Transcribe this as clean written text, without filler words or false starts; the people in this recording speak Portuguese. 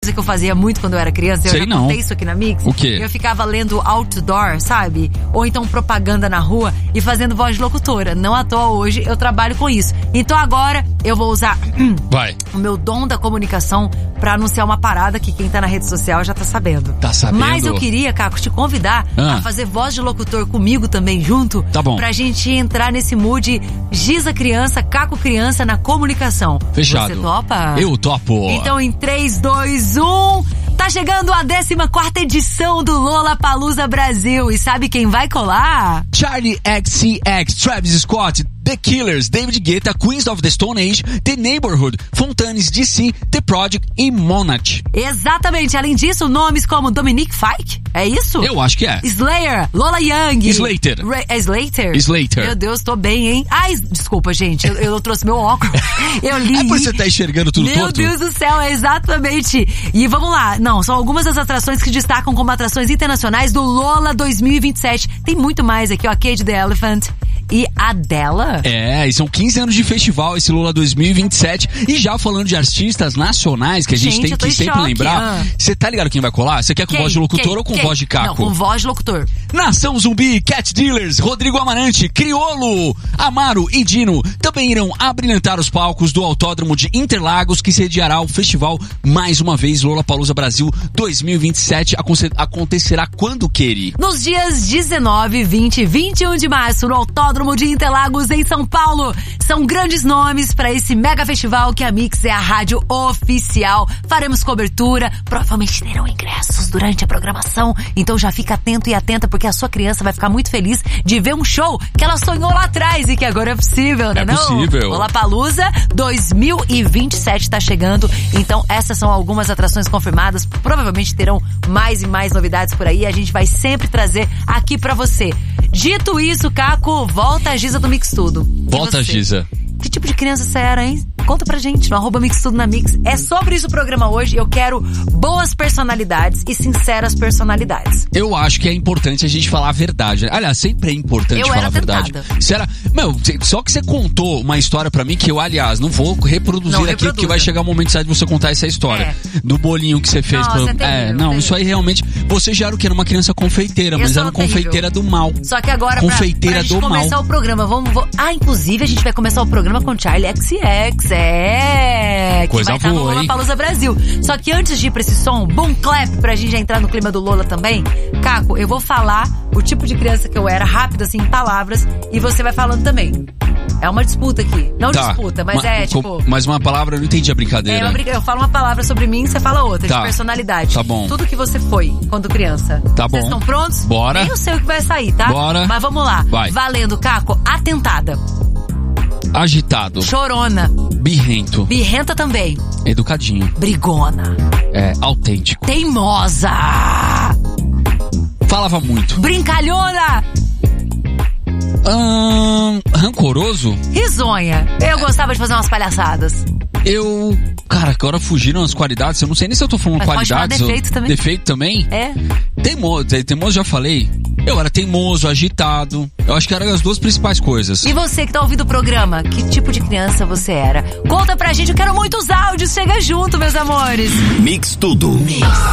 coisa que eu fazia muito quando eu era criança? Eu Sei já contei isso aqui na Mix. O quê? Eu ficava lendo outdoor, sabe? Ou então propaganda na rua e fazendo voz de locutora. Não à toa hoje eu trabalho com isso. Então agora eu vou usar o meu dom da comunicação pra anunciar uma parada que quem tá na rede social já tá sabendo. Tá sabendo? Mas eu queria, Caco, te convidar a fazer voz de locutor comigo também junto. Tá bom. Pra gente entrar nesse mood Giza criança, Caco criança na comunicação. Fechado. Você topa? Eu topo. Então em 3, 2, 1... Tá chegando a 14ª edição do Lollapalooza Brasil. E sabe quem vai colar? Charlie XCX, Travis Scott, The Killers, David Guetta, Queens of the Stone Age, The Neighborhood, Fontaines DC, The Project e Monat. Exatamente. Além disso, nomes como Dominique Fike, é isso? Eu acho que é. Slayer, Lola Young. Slater. Slater? Slater. Meu Deus, tô bem, hein? Ai, desculpa, gente. Eu trouxe meu óculos. Eu li. É por você tá enxergando tudo torto? Meu Deus do céu, é exatamente. E vamos lá. Não, são algumas das atrações que destacam como atrações internacionais do Lola 2027. Tem muito mais aqui, ó. Cage the Elephant e Adele. É, e são 15 anos de festival esse Lola 2027. E já falando de artistas nacionais, que a gente tem que sempre lembrar. Você tá ligado quem vai colar? Você quer com voz de locutor ou com voz de Caco? Não, com voz de locutor. Nação Zumbi, Cat Dealers, Rodrigo Amarante, Criolo, Amaro e Dino também irão abrilhantar os palcos do Autódromo de Interlagos, que sediará o festival mais uma vez. Lollapalooza Brasil 2027 acontecerá quando, Keri? Nos dias 19, 20 e 21 de março, no Autódromo de Interlagos, em São Paulo. São grandes nomes para esse mega festival que a Mix é a rádio oficial. Faremos cobertura, provavelmente terão ingressos durante a programação, então já fica atento e atenta, porque a sua criança vai ficar muito feliz de ver um show que ela sonhou lá atrás e que agora é possível, né? É possível. Lollapalooza 2027 tá chegando, então essas são algumas atrações confirmadas, provavelmente terão mais e mais novidades por aí, a gente vai sempre trazer aqui pra você. Dito isso, Caco, volta a Giza do Mix Tudo. Volta a Giza. Que tipo de criança você era, hein? Conta pra gente no @Mix Tudo na Mix. É sobre isso o programa hoje. Eu quero boas personalidades e sinceras personalidades. Eu acho que é importante a gente falar a verdade. Aliás, sempre é importante falar a verdade. Só que você contou uma história pra mim que eu, aliás, não vou reproduzir aqui, porque vai chegar o momento certo de você contar essa história. Do bolinho que você fez. Isso aí realmente... Você já era o que? Era uma criança confeiteira, mas era uma confeiteira do mal. Só que agora, confeiteira pra gente do mal. começar o programa, inclusive a gente vai começar o programa com Charlie XCX. Coisa que vai estar no Lollapalooza Brasil. Só que antes de ir pra esse som, boom clap, pra gente já entrar no clima do Lola também, Caco, eu vou falar o tipo de criança que eu era, rápido assim, em palavras, e você vai falando também. É uma disputa aqui. Não disputa, mas Mas uma palavra, eu não entendi a brincadeira. Eu falo uma palavra sobre mim, você fala outra, de personalidade. Tá bom. Tudo que você foi quando criança. Tá bom. Vocês estão prontos? Bora. Nem eu sei o que vai sair, tá? Bora. Mas vamos lá. Vai. Valendo, Caco. Atentada. Agitado. Chorona. Birrento. Birrenta também. Educadinho. Brigona. Autêntico. Teimosa. Falava muito. Brincalhona. Rancoroso. Risonha. Eu gostava de fazer umas palhaçadas. Cara, agora fugiram as qualidades. Eu não sei nem se eu tô falando qualidades. Pode defeito também. Defeito também? É. Teimoso já falei. Eu era teimoso, agitado. Eu acho que eram as duas principais coisas. E você que tá ouvindo o programa, que tipo de criança você era? Conta pra gente, eu quero muitos áudios. Chega junto, meus amores. Mix Tudo.